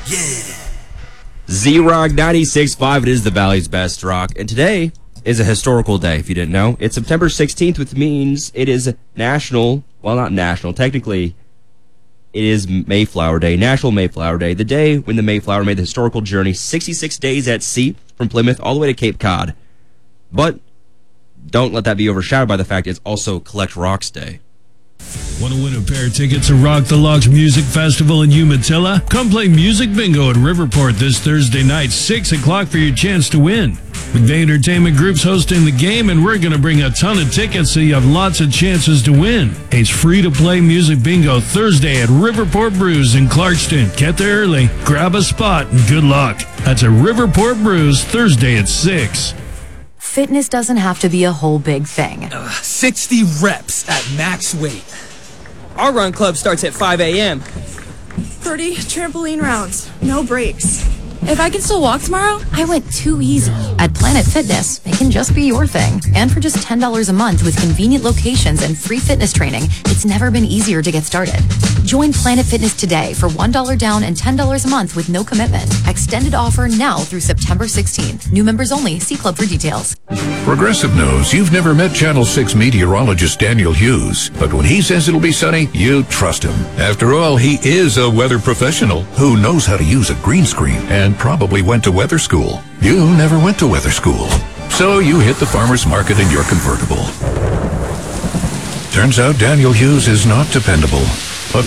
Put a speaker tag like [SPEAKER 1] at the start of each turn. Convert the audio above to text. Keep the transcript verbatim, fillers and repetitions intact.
[SPEAKER 1] Yeah.
[SPEAKER 2] Z-Rock ninety-six point five, it is the Valley's best rock. And today is a historical day, if you didn't know. It's September sixteenth, which means it is national, well, not national, technically, it is Mayflower Day, National Mayflower Day, the day when the Mayflower made the historical journey sixty-six days at sea from Plymouth all the way to Cape Cod. But don't let that be overshadowed by the fact it's also Collect Rocks Day.
[SPEAKER 3] Want to win a pair of tickets to Rock the Locks Music Festival in Umatilla? Come play Music Bingo at Riverport this Thursday night, six o'clock for your chance to win. McVeigh Entertainment Group's hosting the game, and we're going to bring a ton of tickets so you have lots of chances to win. It's free to play Music Bingo Thursday at Riverport Brews in Clarkston. Get there early, grab a spot, and good luck. That's at Riverport Brews Thursday at six.
[SPEAKER 4] Fitness doesn't have to be a whole big thing.
[SPEAKER 1] Uh, sixty reps at max weight. Our run club starts at five a m
[SPEAKER 5] thirty trampoline rounds, no breaks. If I can still walk tomorrow?
[SPEAKER 4] I went too easy. At Planet Fitness, it can just be your thing. And for just ten dollars a month with convenient locations and free fitness training, it's never been easier to get started. Join Planet Fitness today for one dollar down and ten dollars a month with no commitment. Extended offer now through September sixteenth. New members only. See club for details.
[SPEAKER 6] Progressive knows you've never met Channel six meteorologist Daniel Hughes, but when he says it'll be sunny, you trust him. After all, he is a weather professional who knows how to use a green screen and probably went to weather school. You never went to weather school, so you hit the farmer's market in your convertible. Turns out Daniel Hughes is not dependable.